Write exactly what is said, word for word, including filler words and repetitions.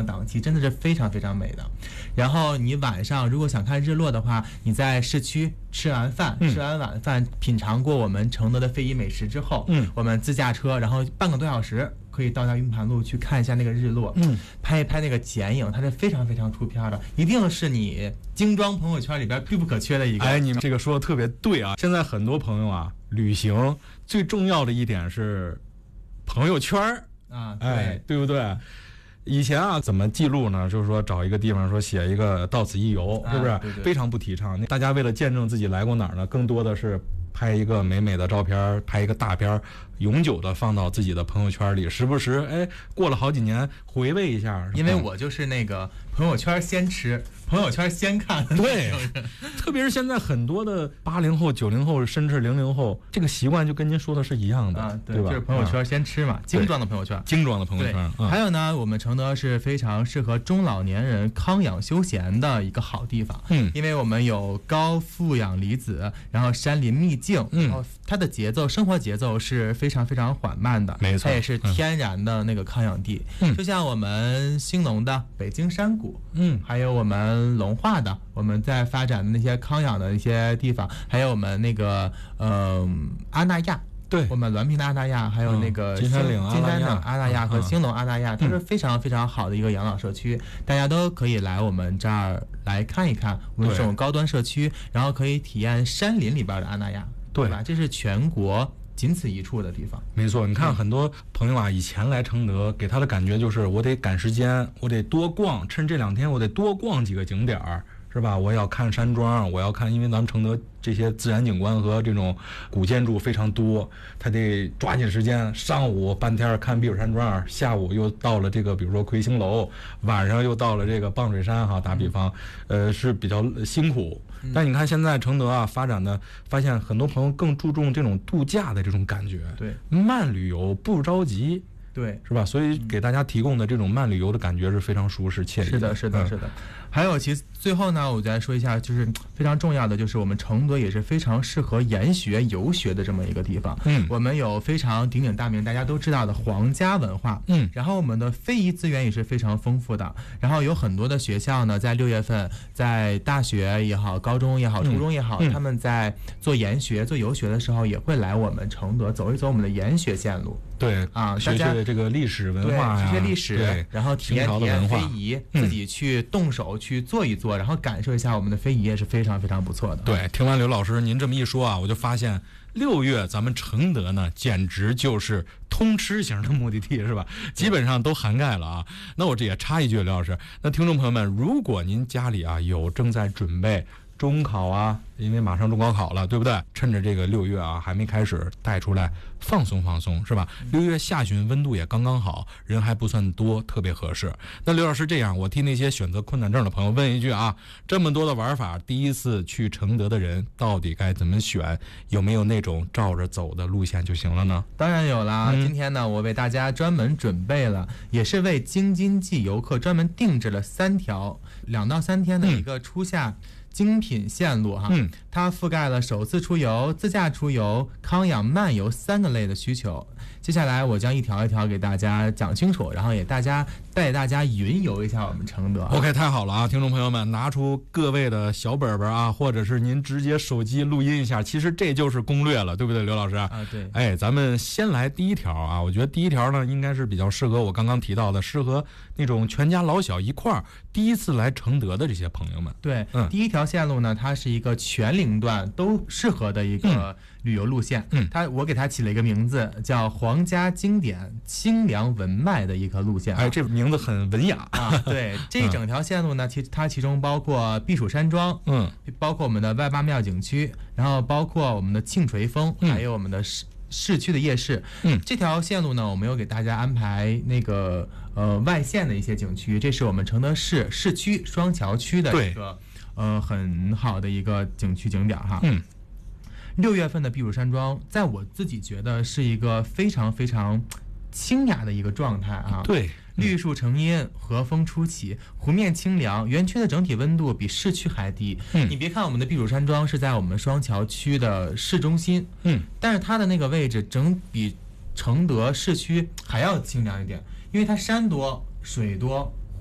的档期，真的是非常非常美的。然后你晚上如果想看日落的话，你在市区吃完饭，嗯、吃完晚饭，品尝过我们承德的非遗美食之后，嗯，我们自驾车，然后半个多小时可以到达云盘路去看一下那个日落，嗯，拍一拍那个剪影，它是非常非常出片的，一定是你精装朋友圈里边必不可缺的一个。 哎，你们这个说的特别对啊！现在很多朋友啊，旅行最重要的一点是朋友圈啊， 哎，对不对？以前啊，怎么记录呢？就是说找一个地方说写一个到此一游，是不是？ 啊、对对非常不提倡。大家为了见证自己来过哪儿呢，更多的是拍一个美美的照片，拍一个大片，永久的放到自己的朋友圈里，时不时哎过了好几年回味一下。 因为我就是那个朋友圈先吃，朋友圈先看。 对，特别是现在很多的八零后、九零后，甚至零零后，这个习惯就跟您说的是一样的， 啊、对, 对吧？ 就是朋友圈先吃嘛，啊、精装的朋友圈， 精装的朋友圈。 嗯、还有呢，我们承德是非常适合中老年人康养休闲的一个好地方。嗯，因为我们有高负氧离子，然后山林秘境，嗯，然后它的节奏，生活节奏是非常非常缓慢的， 没错， 它也是天然的那个康养地。嗯，就像我们兴隆的北京山谷，嗯，还有我们龙化的我们在发展的那些康养的一些地方，还有我们那个嗯、呃、阿那亚。 对， 我们滦平的阿那亚，还有那个金山岭金山岭阿那亚和兴隆阿那亚，它是非常非常好的一个养老社区，大家都可以来我们这儿来看一看我们这种高端社区，然后可以体验山林里边的阿那亚，对吧？这是全国仅此一处的地方。 没错，你看很多朋友啊，以前来承德给他的感觉就是我得赶时间，我得多逛，趁这两天我得多逛几个景点儿。是吧？我要看山庄，我要看，因为咱们承德这些自然景观和这种古建筑非常多，他得抓紧时间，上午半天看避暑山庄，下午又到了这个比如说魁星楼，晚上又到了这个傍水山哈，打比方，呃是比较辛苦。但你看现在承德啊发展的，发现很多朋友更注重这种度假的这种感觉， 对， 慢旅游不着急。 对， 是吧？所以给大家提供的这种慢旅游的感觉是非常舒适惬意的。 是的，是的，是的。还有，其实最后呢，我再说一下，就是非常重要的，就是我们承德也是非常适合研学游学的这么一个地方。嗯，我们有非常鼎鼎大名，大家都知道的皇家文化。嗯，然后我们的非遗资源也是非常丰富的。然后有很多的学校呢，在六月份，在大学也好、高中也好、初中也好，嗯、他们在做研学、做游学的时候，也会来我们承德走一走我们的研学线路。 对啊，学学这个历史文化呀， 学学历史，然后体验体验非遗，自己去动手去做一做，然后感受一下我们的非遗也是非常非常不错的。 对，听完刘老师您这么一说啊，我就发现六月咱们承德呢，简直就是通吃型的目的地，是吧？基本上都涵盖了啊。那我这也插一句，刘老师，那听众朋友们，如果您家里啊有正在准备中考啊，因为马上中高考了，对不对？趁着这个六月啊还没开始，带出来放松放松，是吧？六月下旬温度也刚刚好，人还不算多，特别合适。那刘老师这样，我替那些选择困难症的朋友问一句啊，这么多的玩法，第一次去承德的人到底该怎么选？有没有那种照着走的路线就行了呢？ 当然有啦、嗯、今天呢，我为大家专门准备了，也是为京津冀游客专门定制了三条两到三天的一个初夏精品线路哈，嗯，它覆盖了首次出游、自驾出游、康养漫游三个类的需求。接下来我将一条一条给大家讲清楚，然后也大家带大家云游一下我们承德。 OK， 太好了啊！听众朋友们，拿出各位的小本本啊，或者是您直接手机录音一下，其实这就是攻略了，对不对，刘老师？ 啊，对。 哎，咱们先来第一条啊，我觉得第一条呢，应该是比较适合我刚刚提到的，适合那种全家老小一块儿第一次来承德的这些朋友们。 对，嗯，第一条线路呢，它是一个全龄段都适合的一个旅游路线。嗯，它我给它起了一个名字，叫皇家经典清凉文脉的一个路线、啊。 哎，这名字很文雅啊。对，这一整条线路呢，其它其中包括避暑山庄，嗯，包括我们的外八庙景区，然后包括我们的庆垂峰，嗯、还有我们的市市区的夜市。嗯，这条线路呢，我们有给大家安排那个呃外线的一些景区，这是我们承德市市区双桥区的一个呃很好的一个景区景点哈。嗯。六月份的避暑山庄，在我自己觉得是一个非常非常清雅的一个状态啊。 对， 绿树成荫，和风初起，湖面清凉，园区的整体温度比市区还低。嗯，你别看我们的避暑山庄是在我们双桥区的市中心，嗯，但是它的那个位置整比承德市区还要清凉一点，因为它山多水多，